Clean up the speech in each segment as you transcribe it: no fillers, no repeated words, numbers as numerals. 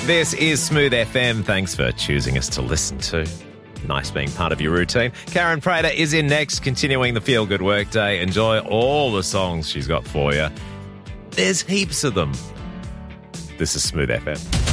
This is Smooth FM. Thanks for choosing us to listen to. Nice being part of your routine. Karen Prater is in next, continuing the Feel Good Workday. Enjoy all the songs she's got for you. There's heaps of them. This is Smooth FM.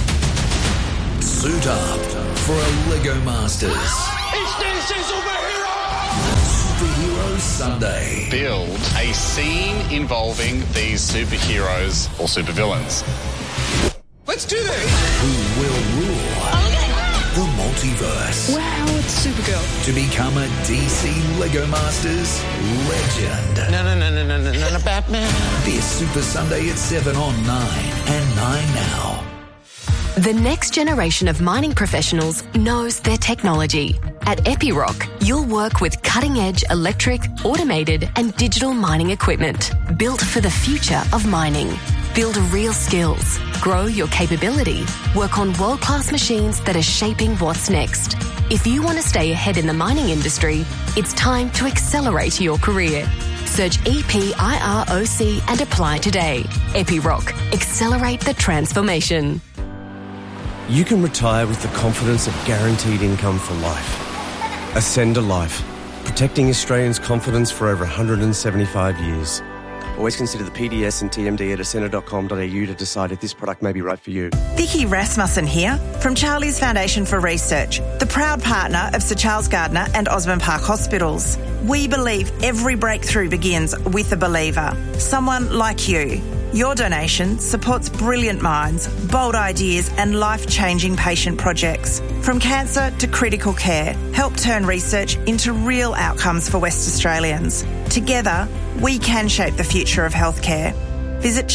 Suit up for a Lego Masters. It's DC Superhero! Superhero Sunday. Build a scene involving these superheroes or supervillains. Let's do this! Who will rule the multiverse? Wow, it's Supergirl. To become a DC Lego Masters legend. No, Batman. This Super Sunday at 7 on 9 and 9 now. The next generation of mining professionals knows their technology. At Epiroc, you'll work with cutting-edge electric, automated and digital mining equipment built for the future of mining. Build real skills, grow your capability, work on world-class machines that are shaping what's next. If you want to stay ahead in the mining industry, it's time to accelerate your career. Search EPIROC and apply today. Epiroc, accelerate the transformation. You can retire with the confidence of guaranteed income for life. Ascend a Life, protecting Australians' confidence for over 175 years. Always consider the PDS and TMD at ascender.com.au to decide if this product may be right for you. Vicky Rasmussen here from Charlie's Foundation for Research, the proud partner of Sir Charles Gardner and Osborne Park Hospitals. We believe every breakthrough begins with a believer, someone like you. Your donation supports brilliant minds, bold ideas and life-changing patient projects. From cancer to critical care, help turn research into real outcomes for West Australians. Together, we can shape the future of healthcare. Visit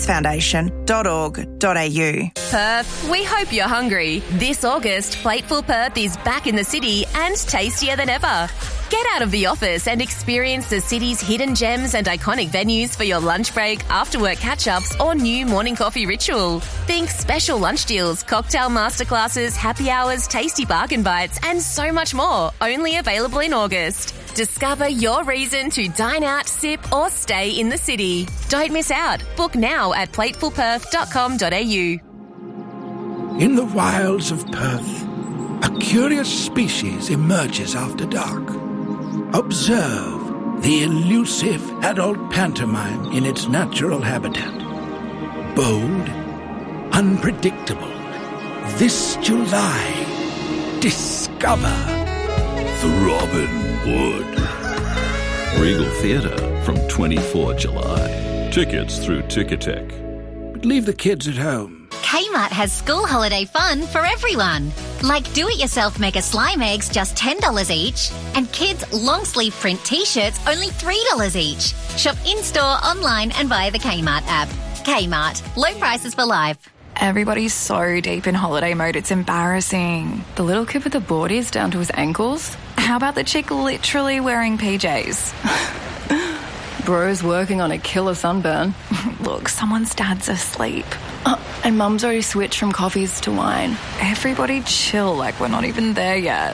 charliesfoundation.org.au. Perth, we hope you're hungry. This August, Plateful Perth is back in the city and tastier than ever. Get out of the office and experience the city's hidden gems and iconic venues for your lunch break, after-work catch-ups or new morning coffee ritual. Think special lunch deals, cocktail masterclasses, happy hours, tasty bargain bites and so much more, only available in August. Discover your reason to dine out, sip or stay in the city. Don't miss out. Book now at platefulperth.com.au. In the wilds of Perth, a curious species emerges after dark. Observe the elusive adult pantomime in its natural habitat. Bold, unpredictable. This July, discover the Robin Wood. Regal Theatre from 24 July. Tickets through Ticketek. But leave the kids at home. Kmart has school holiday fun for everyone. Like do-it-yourself mega slime eggs, just $10 each. And kids' long-sleeve print T-shirts, only $3 each. Shop in-store, online and via the Kmart app. Kmart. Low prices for life. Everybody's so deep in holiday mode, it's embarrassing. The little kid with the boardies down to his ankles? How about the chick literally wearing PJs? Bro's working on a killer sunburn. Look, someone's dad's asleep. And mum's already switched from coffees to wine. Everybody chill, like we're not even there yet.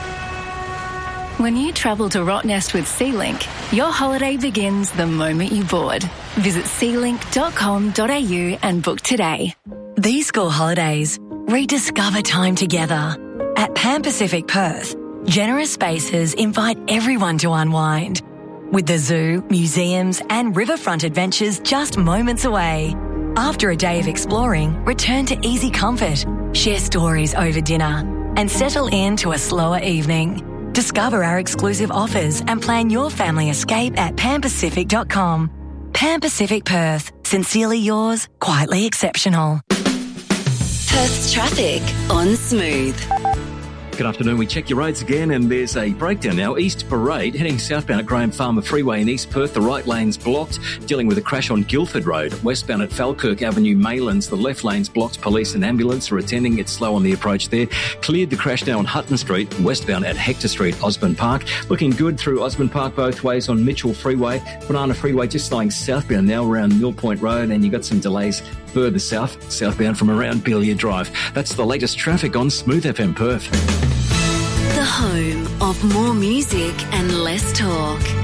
When you travel to Rottnest with SeaLink, your holiday begins the moment you board. Visit sealink.com.au and book today. These school holidays, rediscover time together. At Pan Pacific Perth, generous spaces invite everyone to unwind. With the zoo, museums and riverfront adventures just moments away. After a day of exploring, return to easy comfort, share stories over dinner and settle into a slower evening. Discover our exclusive offers and plan your family escape at panpacific.com. Pan Pacific Perth. Sincerely yours, quietly exceptional. Perth's traffic on Smooth. Good afternoon. We check your roads again and there's a breakdown now. East Parade heading southbound at Graham Farmer Freeway in East Perth. The right lane's blocked, dealing with a crash on Guildford Road. Westbound at Falkirk Avenue, Maylands, the left lane's blocked. Police and ambulance are attending. It's slow on the approach there. Cleared the crash now on Hutton Street. Westbound at Hector Street, Osborne Park. Looking good through Osborne Park both ways on Mitchell Freeway. Banana Freeway just slowing southbound now around Mill Point Road, and you got some delays further southbound from around Billiard Drive. That's the latest traffic on Smooth FM Perth. The home of more music and less talk.